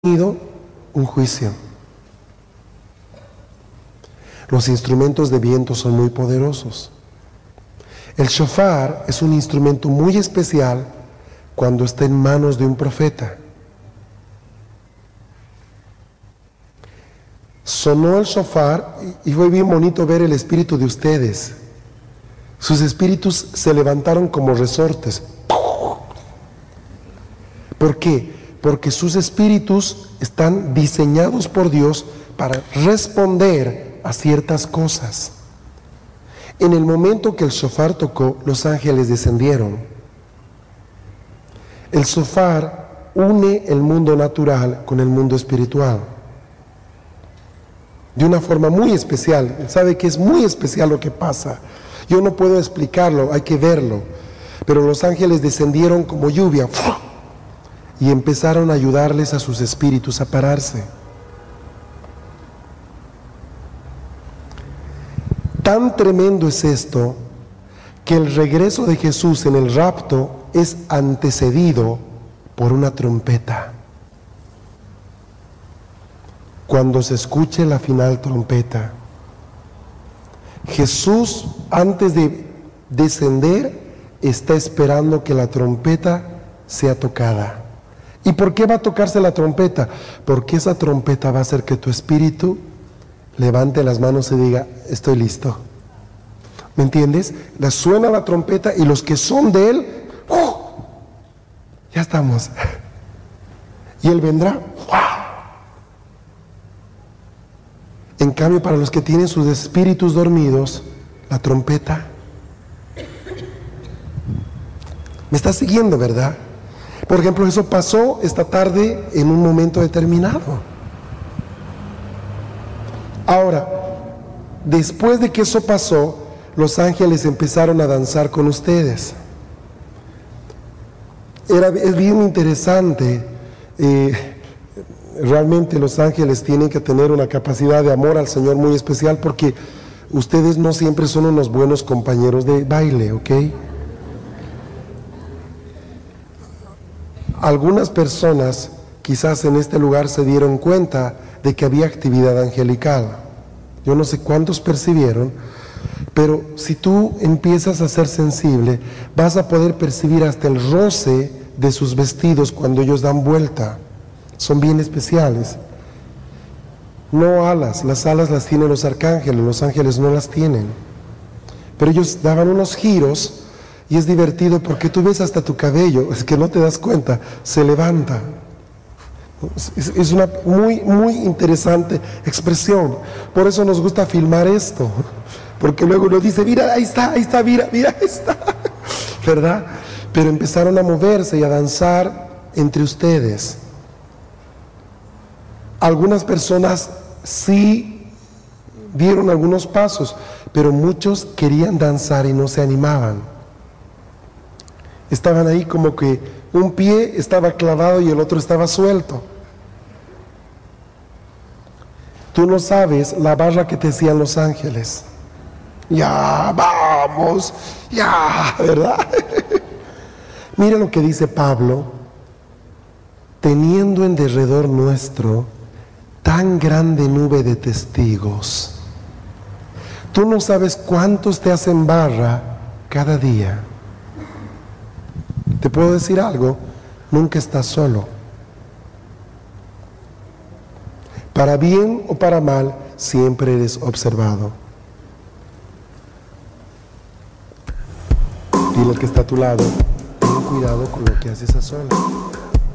tenido un juicio. Los instrumentos de viento son muy poderosos. El shofar es un instrumento muy especial cuando está en manos de un profeta. Sonó el shofar y fue bien bonito ver el espíritu de ustedes. Sus espíritus se levantaron como resortes. ¿Por qué? Porque sus espíritus están diseñados por Dios para responder a ciertas cosas. En el momento que el shofar tocó, los ángeles descendieron. El shofar une el mundo natural con el mundo espiritual de una forma muy especial. Sabe que es muy especial lo que pasa. Yo no puedo explicarlo, hay que verlo. Pero los ángeles descendieron como lluvia y empezaron a ayudarles a sus espíritus a pararse. Tan tremendo es esto que el regreso de Jesús en el rapto es antecedido por una trompeta. Cuando se escuche la final trompeta, Jesús, antes de descender, está esperando que la trompeta sea tocada. ¿Y por qué va a tocarse la trompeta? Porque esa trompeta va a hacer que tu espíritu levante las manos y diga, estoy listo. ¿Me entiendes? Le suena la trompeta y los que son de Él, ya estamos. Y Él vendrá. En cambio, para los que tienen sus espíritus dormidos, la trompeta. ¿Me estás siguiendo, verdad? Por ejemplo, eso pasó esta tarde en un momento determinado. Ahora, después de que eso pasó, los ángeles empezaron a danzar con ustedes. Es bien interesante. Realmente los ángeles tienen que tener una capacidad de amor al Señor muy especial, porque ustedes no siempre son unos buenos compañeros de baile, ¿ok? Algunas personas quizás en este lugar se dieron cuenta de que había actividad angelical. Yo no sé cuántos percibieron, pero si tú empiezas a ser sensible, vas a poder percibir hasta el roce de sus vestidos cuando ellos dan vuelta. Son bien especiales. No alas, las alas las tienen los arcángeles, los ángeles no las tienen. Pero ellos daban unos giros. Y es divertido porque tú ves hasta tu cabello, es que no te das cuenta, se levanta. Es una muy interesante expresión. Por eso nos gusta filmar esto. Porque luego uno dice, mira, ahí está, mira, ahí está. ¿Verdad? Pero empezaron a moverse y a danzar entre ustedes. Algunas personas sí dieron algunos pasos, pero muchos querían danzar y no se animaban. Estaban ahí como que un pie estaba clavado y el otro estaba suelto. Tú no sabes la barra que te hacían los ángeles. Ya, vamos, ya, ¿verdad? Mira lo que dice Pablo. Teniendo en derredor nuestro tan grande nube de testigos. Tú no sabes cuántos te hacen barra cada día. Te puedo decir algo, nunca estás solo. Para bien o para mal, siempre eres observado. Dile al que está a tu lado, ten cuidado con lo que haces a solas.